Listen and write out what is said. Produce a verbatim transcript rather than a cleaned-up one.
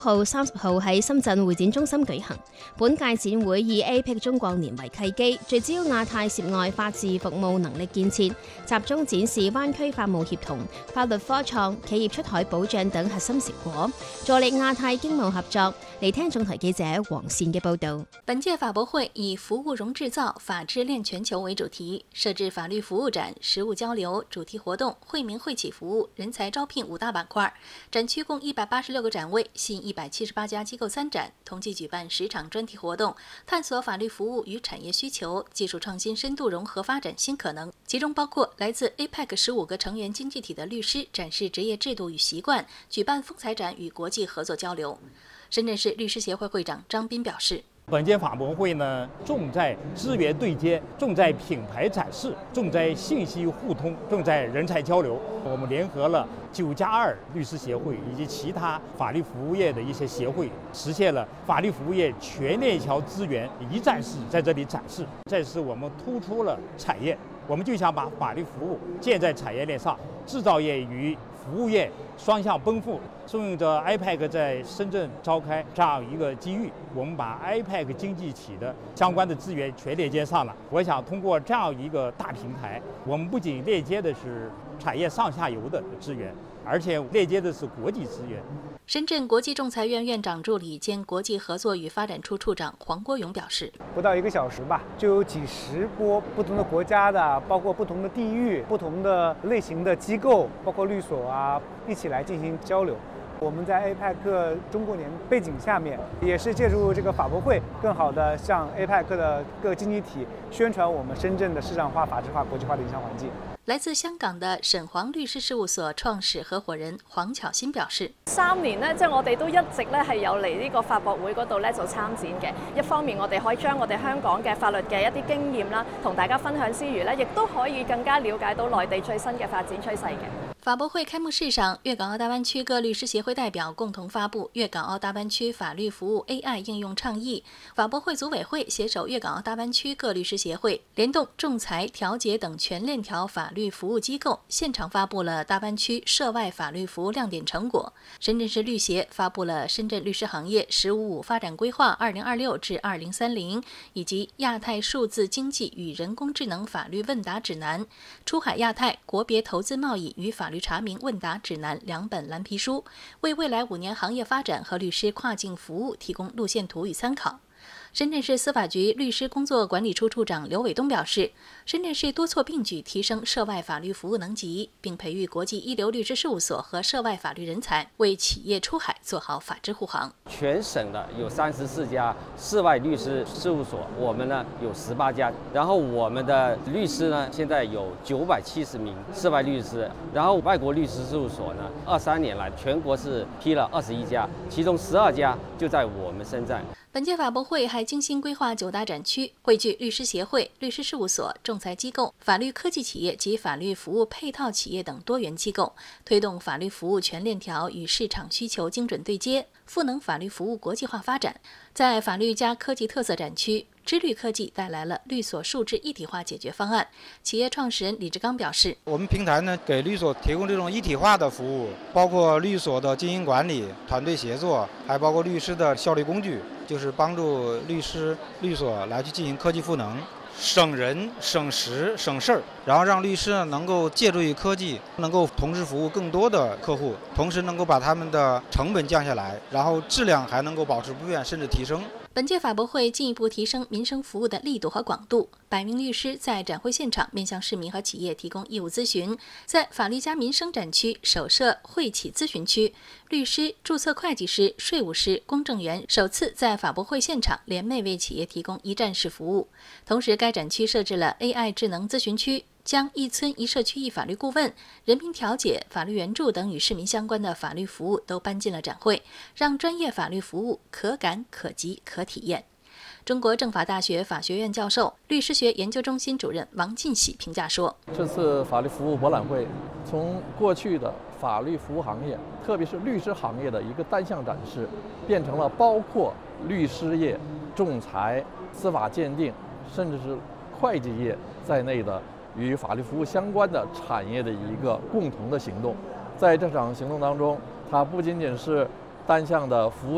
號三十號喺深圳會展中心舉行。本屆展會以 A P E C 中國年為契機，聚焦亞太涉外法治服務能力建設，集中展示灣區法務協同、法律科創、企業出海保障等核心成果，助力亞太經貿合作。嚟聽總台記者黃善嘅報導。 本屆法博會以服務融製造、法治鏈全球為主題，設置法律服務展、實務交流、主題活動、惠民惠企服務、人才招聘五大板塊。展區共一百八十六個展位，吸引一百七十八家機構參展，同期舉辦十場專題活動，探索法律服務與產業需求、技術創新深度融合發展新可能。其中包括來自 A P E C 十五個成員經濟體的律師展示職業制度與習慣，舉辦風采展與國際合作交流。深圳市律師協會會長張斌表示， 本屆法博會呢，重在資源對接，重在品牌展示，重在信息互通，重在人才交流。我們聯合了九加二律師協會以及其他法律服務業的一些協會，實現了法律服務業全鏈條資源一站式在這裡展示。這是我們突出了產業，我們就想把法律服務建在產業鏈上，製造業與服務業雙向奔赴。順應着 A P E C 在深圳召開這樣一個機遇，我們把 A P E C 經濟體的相關的資源全連接上了。我想通過這樣一個大平台，我們不僅鏈接的是產業上下游的資源，而且鏈接的是國際資源。 深圳國際仲裁院院長助理兼國際合作與發展處處長黃國勇表示， 不到一個小時吧，就有幾十波不同的國家的，包括不同的地域、不同的類型的機構，包括律所啊，一起來進行交流。我們在 A P E C 中國年背景下面，也是借助這個法博會，更好地向 A P E C 的各經濟體宣傳我們深圳的市場化、法治化、國際化的營商環境。 來自香港的沈黃律師事務所創始合夥人黃巧芯表示， 三年呢，即係我哋都一直咧係有嚟呢個法博會嗰度咧做參展嘅。一方面我哋可以將我哋香港嘅法律嘅一啲經驗啦，同大家分享之餘咧，亦都可以更加了解到內地最新嘅發展趨勢嘅。 法博會開幕式上，粵港澳大灣區各律師協會代表共同發布粵港澳大灣區法律服務 A I 應用倡議。法博會組委會攜手粵港澳大灣區各律師協會，聯動仲裁、調解等全鏈條法律服務機構，現場發布了大灣區涉外法律服務亮點成果。深圳市律協發布了深圳律師行業“十五五”發展規劃二零二六至二零三零，以及亞太數字經濟與人工智能法律問答指南、出海亞太國別投資貿易與法律查明問答指南兩本藍皮書，為未來五年行業發展和律師跨境服務提供路線圖與參考。深圳市司法局律師工作管理處處長劉偉東表示，深圳市多措並舉提升涉外法律服務能級，並培育國際一流律師事務所和涉外法律人才，為企業出海做好法治護航。 全省的有三十四家涉外律師事務所，我們呢有十八家，然後我們的律師呢現在有九百七十名涉外律師，然後外國律師事務所呢，二三年來全國是批了二十一家，其中十二家就在我們深圳。 本屆法博會還精心規劃九大展區，匯聚律師協會、律師事務所、仲裁機構、法律科技企業及法律服務配套企業等多元機構，推動法律服務全鏈條與市場需求精準對接，賦能法律服務國際化發展。在法律加科技特色展區，知律科技帶來了律所數字一體化解決方案。企業創始人李志剛表示， 我們平台呢給律所提供這種一體化的服務，包括律所的經營管理、團隊協作，還包括律師的效率工具，就是幫助律師、律所來去進行科技賦能，省人、省時、省事兒，然後讓律師呢能夠借助於科技，能夠同時服務更多的客戶，同時能夠把他們的成本降下來，然後質量還能夠保持不變甚至提升。 本屆法博會進一步提升民生服務的力度和廣度，百名律師在展會現場面向市民和企業提供業務諮詢。在法律加民生展區首設會企諮詢區，律師、註冊會計師、稅務師、公證員首次在法博會現場聯袂為企業提供一站式服務。同時，該展區設置了 A I 智能諮詢區，將一村一社區一法律顧問、人民調解、法律援助等與市民相關的法律服務都搬進了展會，讓專業法律服務可感、可及、可體驗。中國政法大學法學院教授、律師學研究中心主任王進喜評價說： 這次法律服務博覽會從過去的法律服務行業，特別是律師行業的一個單項展示，變成了包括律師業、仲裁、司法鑑定，甚至是會計業在內的與法律服務相關的產業的一個共同的行動。在這場行動當中，它不僅僅是單項的服務